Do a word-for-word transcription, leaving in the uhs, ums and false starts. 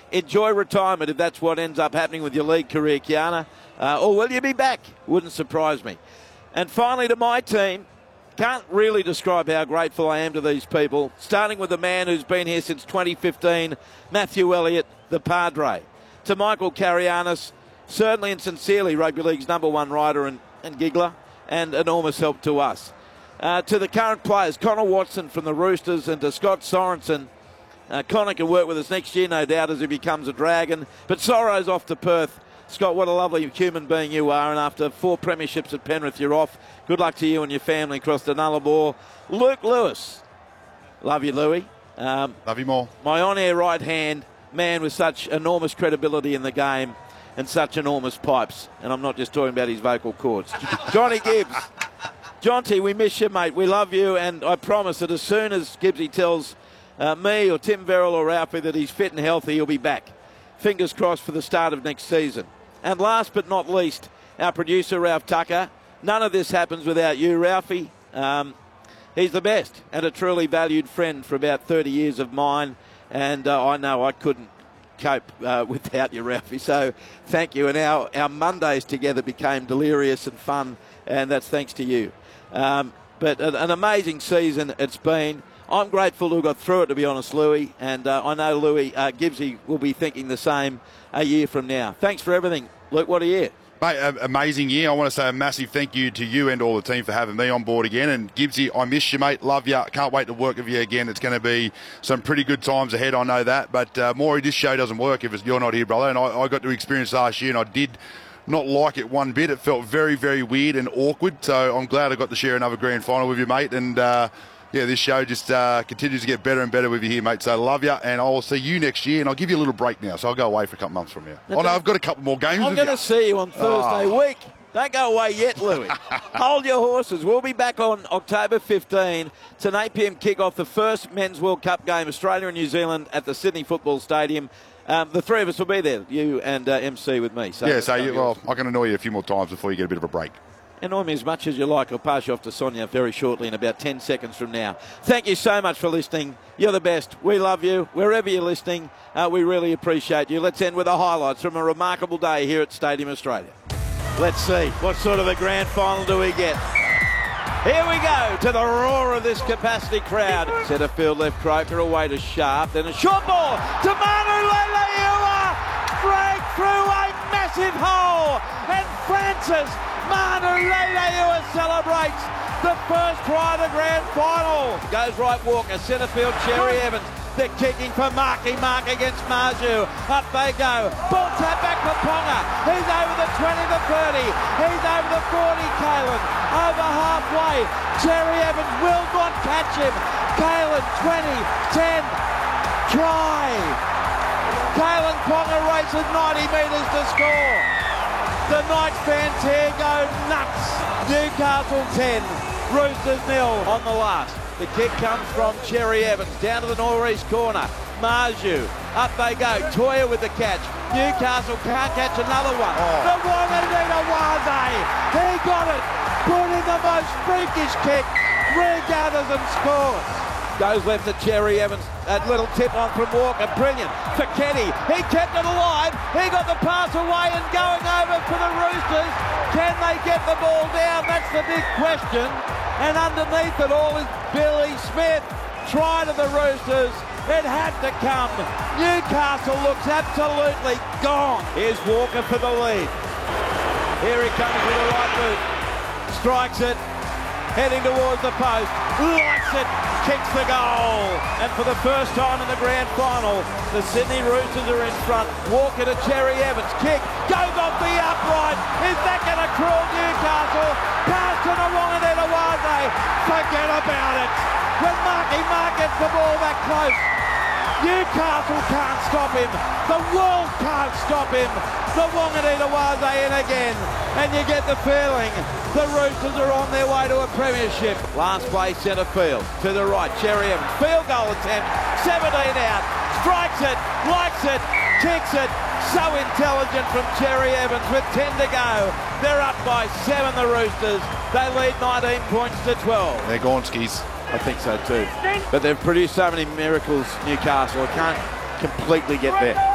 enjoy retirement if that's what ends up happening with your league career, Kiana. Uh, or will you be back? Wouldn't surprise me. And finally to my team, can't really describe how grateful I am to these people, starting with the man who's been here since twenty fifteen, Matthew Elliott, the Padre. To Michael Carianis, certainly and sincerely Rugby League's number one writer and, and giggler, and enormous help to us. Uh, to the current players, Connor Watson from the Roosters, and to Scott Sorensen. Uh, Connor can work with us next year, no doubt, as he becomes a Dragon. But Sorrow's off to Perth. Scott, what a lovely human being you are, and after four premierships at Penrith, you're off. Good luck to you and your family across the Nullarbor. Luke Lewis. Love you, Louie. Um, Love you more. My on-air right hand, man with such enormous credibility in the game and such enormous pipes. And I'm not just talking about his vocal cords. Johnny Gibbs. Jonty, we miss you, mate. We love you, and I promise that as soon as Gibbsy tells uh, me or Tim Verrill or Ralphie that he's fit and healthy, he'll be back. Fingers crossed for the start of next season. And last but not least, our producer, Ralph Tucker. None of this happens without you, Ralphie. Um, he's the best and a truly valued friend for about thirty years of mine, and uh, I know I couldn't cope uh, without you, Ralphie, so thank you. And our, our Mondays together became delirious and fun, and that's thanks to you. Um, but an, an amazing season it's been. I'm grateful to have got through it, to be honest, Louis, and uh, I know Louis uh, Gibbsy will be thinking the same a year from now. Thanks for everything, Luke. What a year. Mate, amazing year. I want to say a massive thank you to you and all the team for having me on board again. And Gibbsy, I miss you, mate. Love you. Can't wait to work with you again. It's going to be some pretty good times ahead, I know that. But, uh, Maury, this show doesn't work if it's, you're not here, brother. And I, I got to experience last year, and I did not like it one bit. It felt very, very weird and awkward. So I'm glad I got to share another grand final with you, mate. And, uh, yeah, this show just uh, continues to get better and better with you here, mate. So love you, and I'll see you next year. And I'll give you a little break now, so I'll go away for a couple months from here. Oh, no, I've got a couple more games. I'm going to see you on Thursday oh. week. Don't go away yet, Louis. Hold your horses. We'll be back on October fifteenth. It's an eight p.m. kick-off, the first Men's World Cup game, Australia and New Zealand at the Sydney Football Stadium. Um, the three of us will be there, you and uh, M C with me. So yeah, so you, well, I can annoy you a few more times before you get a bit of a break. Annoy me as much as you like. I'll pass you off to Sonia very shortly in about ten seconds from now. Thank you so much for listening. You're the best. We love you. Wherever you're listening, uh, we really appreciate you. Let's end with the highlights from a remarkable day here at Stadium Australia. Let's see. What sort of a grand final do we get? Here we go to the roar of this capacity crowd. Centre field left Croker away to Sharp. Then a short ball to Manu Leilua. Dragged through a massive hole. And Francis Manu Leilua celebrates the first try of the grand final. Goes right Walker, centre field Cherry Evans. They're kicking for Marky Mark against Marju. Up they go. Ball tap back for Ponga. He's over the twenty, the thirty. He's over the forty, Kalen. Over halfway. Cherry Evans will not catch him. Kalen, twenty, ten. Try. Kalen Ponga races ninety metres to score. The Knights fans here go nuts. Newcastle ten, Roosters nil on the last. The kick comes from Cherry Evans down to the northeast corner. Marju, up they go. Toya with the catch. Newcastle can't catch another one. Oh. The Wanganita Waze, he got it. Put in the most freakish kick. Regathers and scores. Goes left to Cherry Evans. That little tip on from Walker. Brilliant. For Kenny. He kept it alive. He got the pass away and going over for the Roosters. Can they get the ball down? That's the big question. And underneath it all is Billy Smith. Try to the Roosters. It had to come. Newcastle looks absolutely gone. Here's Walker for the lead. Here he comes with a right boot. Strikes it. Heading towards the post. Likes it. Kicks the goal. And for the first time in the grand final, the Sydney Roosters are in front. Walker to Cherry Evans. Kick. Goes off the upright. Is that going to cruel Newcastle? Pass to the Wanganita Waze. Forget about it. When Marky Mark gets the ball that close, Newcastle can't stop him. The world can't stop him. The Wanganita Waze in again. And you get the feeling the Roosters are on their way to a premiership. Last play, centre field. To the right, Cherry Evans. Field goal attempt. seventeen out. Strikes it. Likes it. Kicks it. So intelligent from Cherry Evans with ten to go. They're up by seven, the Roosters. They lead nineteen points to twelve. They're gone, skis. I think so too. But they've produced so many miracles, Newcastle. I can't completely get there.